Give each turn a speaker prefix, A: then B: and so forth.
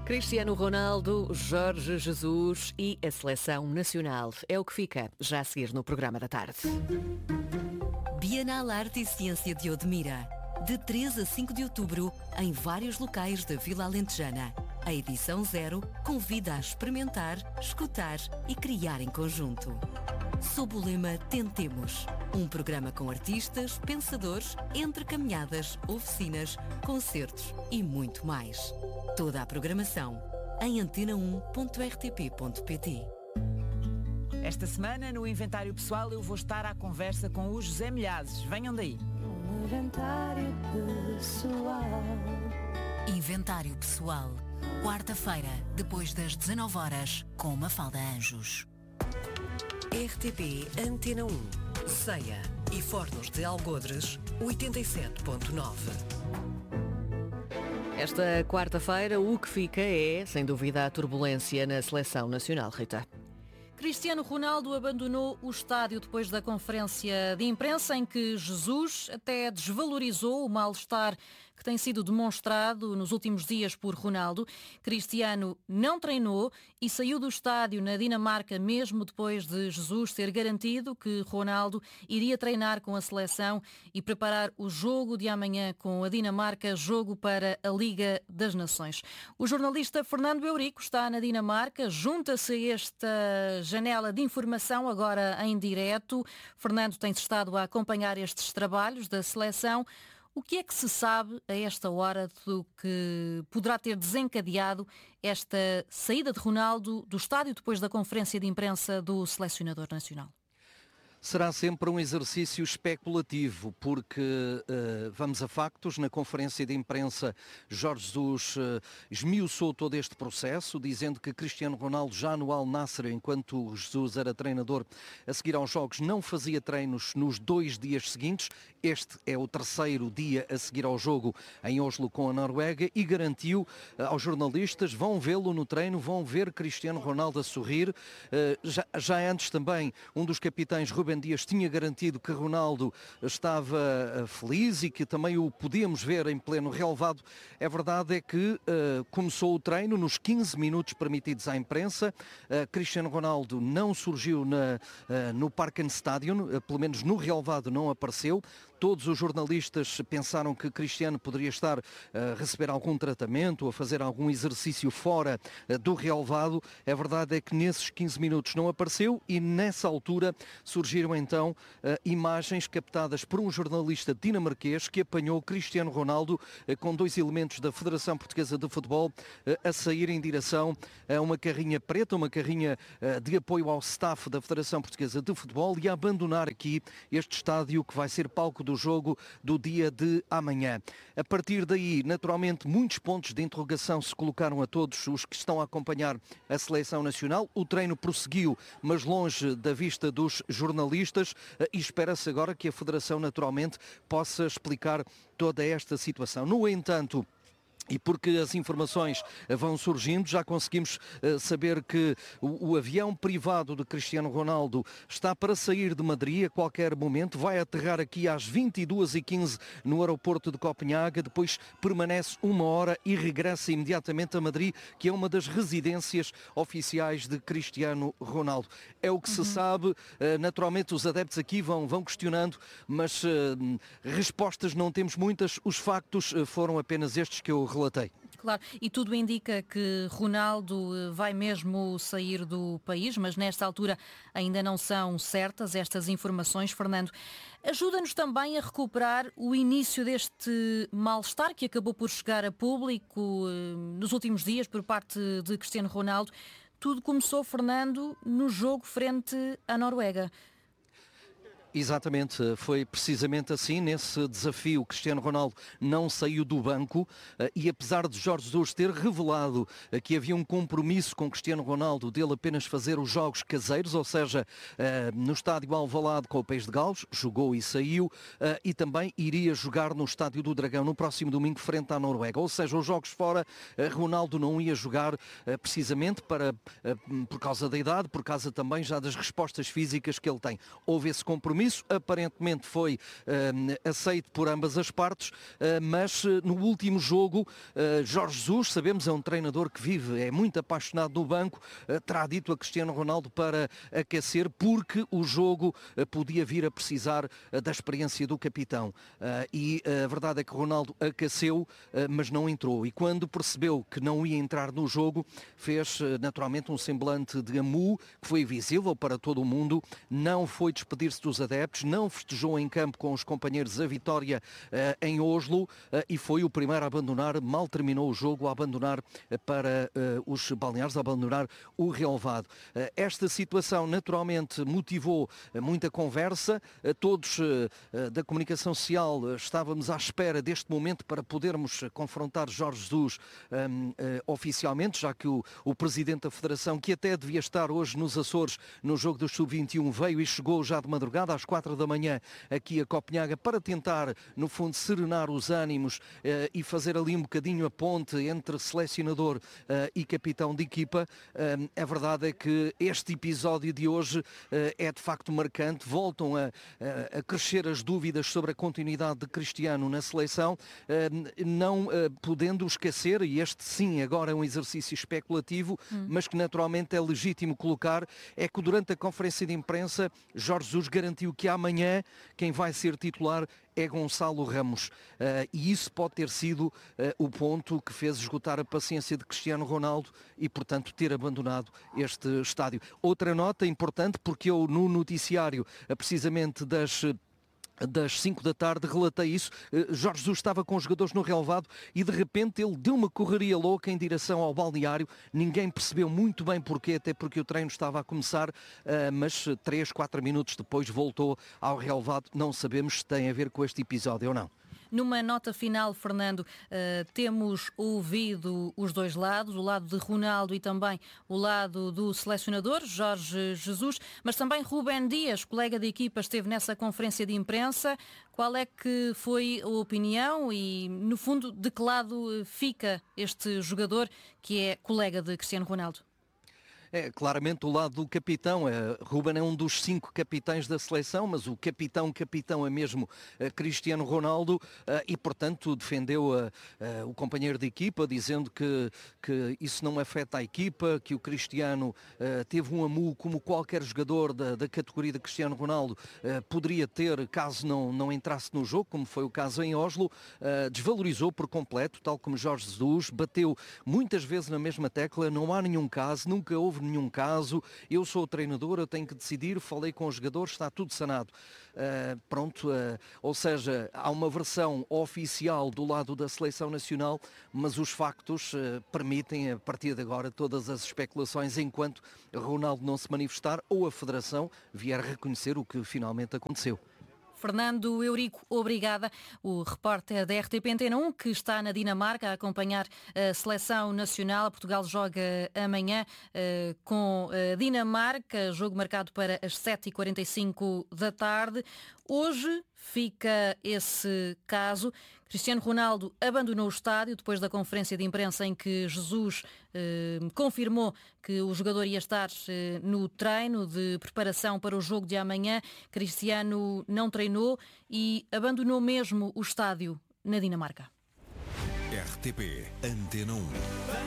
A: Cristiano Ronaldo, Jorge Jesus e a Seleção Nacional. É o que fica já a seguir no programa da tarde.
B: Bienal Arte e Ciência de Odmira. De 3 a 5 de outubro, em vários locais da Vila Alentejana. A edição 0 convida a experimentar, escutar e criar em conjunto. Sob o lema Tentemos. Um programa com artistas, pensadores, entre caminhadas, oficinas, concertos e muito mais. Toda a programação em antena1.rtp.pt.
C: Esta semana, no Inventário Pessoal, eu vou estar à conversa com o José Milhazes. Venham daí.
D: Inventário Pessoal.
B: Inventário Pessoal. Quarta-feira, depois das 19 horas, com Mafalda Anjos.
E: RTP Antena 1, Ceia e Fornos de Algodres, 87.9.
A: Esta quarta-feira, o que fica é, sem dúvida, a turbulência na Seleção Nacional. Rita.
F: Cristiano Ronaldo abandonou o estádio depois da conferência de imprensa em que Jesus até desvalorizou o mal-estar que tem sido demonstrado nos últimos dias por Ronaldo. Cristiano não treinou e saiu do estádio na Dinamarca mesmo depois de Jesus ter garantido que Ronaldo iria treinar com a seleção e preparar o jogo de amanhã com a Dinamarca, jogo para a Liga das Nações. O jornalista Fernando Eurico está na Dinamarca, junta-se a esta janela de informação agora em direto. Fernando tem-se estado a acompanhar estes trabalhos da seleção. O que é que se sabe a esta hora do que poderá ter desencadeado esta saída de Ronaldo do estádio depois da conferência de imprensa do selecionador nacional?
G: Será sempre um exercício especulativo, porque vamos a factos. Na conferência de imprensa, Jorge Jesus esmiuçou todo este processo, dizendo que Cristiano Ronaldo, já no Al Nassr, enquanto Jesus era treinador, a seguir aos jogos, não fazia treinos nos 2 dias seguintes. Este é o 3º dia a seguir ao jogo em Oslo com a Noruega, e garantiu aos jornalistas: vão vê-lo no treino, vão ver Cristiano Ronaldo a sorrir. Já antes também, um dos capitães, Rubem Dias, tinha garantido que Ronaldo estava feliz e que também o podíamos ver em pleno relvado. A verdade é que começou o treino nos 15 minutos permitidos à imprensa. Cristiano Ronaldo não surgiu no Parkenstadion, pelo menos no relvado não apareceu. Todos os jornalistas pensaram que Cristiano poderia estar a receber algum tratamento, a fazer algum exercício fora do relvado. A verdade é que nesses 15 minutos não apareceu, e nessa altura surgiram então imagens captadas por um jornalista dinamarquês que apanhou Cristiano Ronaldo com 2 elementos da Federação Portuguesa de Futebol a sair em direção a uma carrinha preta, uma carrinha de apoio ao staff da Federação Portuguesa de Futebol, e a abandonar aqui este estádio que vai ser palco do jogo do dia de amanhã. A partir daí, naturalmente, muitos pontos de interrogação se colocaram a todos os que estão a acompanhar a Seleção Nacional. O treino prosseguiu, mas longe da vista dos jornalistas, e espera-se agora que a Federação, naturalmente, possa explicar toda esta situação. No entanto, e porque as informações vão surgindo, já conseguimos saber que o avião privado de Cristiano Ronaldo está para sair de Madrid a qualquer momento, vai aterrar aqui às 22h15 no aeroporto de Copenhaga, depois permanece 1 hora e regressa imediatamente a Madrid, que é uma das residências oficiais de Cristiano Ronaldo. É o que se sabe. Naturalmente os adeptos aqui vão questionando, mas respostas não temos muitas. Os factos foram apenas estes que eu relatei.
F: Claro, e tudo indica que Ronaldo vai mesmo sair do país, mas nesta altura ainda não são certas estas informações. Fernando, ajuda-nos também a recuperar o início deste mal-estar que acabou por chegar a público nos últimos dias por parte de Cristiano Ronaldo. Tudo começou, Fernando, no jogo frente à Noruega.
G: Exatamente, foi precisamente assim. Nesse desafio, Cristiano Ronaldo não saiu do banco, e apesar de Jorge Jesus ter revelado que havia um compromisso com Cristiano Ronaldo dele apenas fazer os jogos caseiros, ou seja, no estádio Alvalade com o País de Gales, jogou e saiu, e também iria jogar no estádio do Dragão no próximo domingo frente à Noruega, ou seja, os jogos fora, Ronaldo não ia jogar precisamente por causa da idade, por causa também já das respostas físicas que ele tem. Houve esse compromisso, isso. Aparentemente foi aceito por ambas as partes, mas no último jogo, Jorge Jesus, sabemos, é um treinador que vive, é muito apaixonado no banco, terá dito a Cristiano Ronaldo para aquecer, porque o jogo podia vir a precisar da experiência do capitão. E a verdade é que Ronaldo aqueceu, mas não entrou. E quando percebeu que não ia entrar no jogo, fez naturalmente um semblante de amu, que foi visível para todo o mundo, não foi despedir-se dos adeptos, não festejou em campo com os companheiros a vitória em Oslo e foi o primeiro a abandonar, mal terminou o jogo, a abandonar para os balneares, a abandonar o relevado. Esta situação naturalmente motivou muita conversa, todos da comunicação social estávamos à espera deste momento para podermos confrontar Jorge Jesus oficialmente, já que o presidente da Federação, que até devia estar hoje nos Açores no jogo do Sub-21, veio e chegou já de madrugada às 4 da manhã aqui a Copenhaga para tentar, no fundo, serenar os ânimos e fazer ali um bocadinho a ponte entre selecionador e capitão de equipa. A verdade é que este episódio de hoje é de facto marcante. Voltam a crescer as dúvidas sobre a continuidade de Cristiano na seleção, não podendo esquecer, e este sim agora é um exercício especulativo, mas que naturalmente é legítimo colocar, é que durante a conferência de imprensa Jorge Jesus garantiu que amanhã quem vai ser titular é Gonçalo Ramos. E isso pode ter sido o ponto que fez esgotar a paciência de Cristiano Ronaldo e, portanto, ter abandonado este estádio. Outra nota importante, porque eu no noticiário, precisamente das 5 da tarde, relatei isso. Jorge Jesus estava com os jogadores no relevado e de repente ele deu uma correria louca em direção ao balneário. Ninguém percebeu muito bem porquê, até porque o treino estava a começar, mas 3, 4 minutos depois voltou ao relevado. Não sabemos se tem a ver com este episódio ou não.
F: Numa nota final, Fernando, temos ouvido os dois lados, o lado de Ronaldo e também o lado do selecionador, Jorge Jesus, mas também Rúben Dias, colega de equipa, esteve nessa conferência de imprensa. Qual é que foi a opinião e, no fundo, de que lado fica este jogador que é colega de Cristiano Ronaldo?
G: É claramente o lado do capitão. Rúben é um dos 5 capitães da seleção, mas o capitão é mesmo Cristiano Ronaldo e, portanto, defendeu o companheiro de equipa, dizendo que isso não afeta a equipa, que o Cristiano teve um amu como qualquer jogador da categoria de Cristiano Ronaldo poderia ter caso não entrasse no jogo, como foi o caso em Oslo. Desvalorizou por completo, tal como Jorge Jesus, bateu muitas vezes na mesma tecla, não há nenhum caso, nunca houve nenhum caso, eu sou o treinador, eu tenho que decidir, falei com os jogadores, está tudo sanado. Ou seja, há uma versão oficial do lado da seleção nacional, mas os factos permitem, a partir de agora, todas as especulações enquanto Ronaldo não se manifestar ou a Federação vier reconhecer o que finalmente aconteceu.
F: Fernando Eurico, obrigada. O repórter da RTP Antena 1, que está na Dinamarca a acompanhar a seleção nacional. Portugal joga amanhã com a Dinamarca, jogo marcado para as 7h45 da tarde. Hoje fica esse caso. Cristiano Ronaldo abandonou o estádio depois da conferência de imprensa em que Jesus confirmou que o jogador ia estar no treino de preparação para o jogo de amanhã. Cristiano não treinou e abandonou mesmo o estádio na Dinamarca.
H: RTP Antena 1.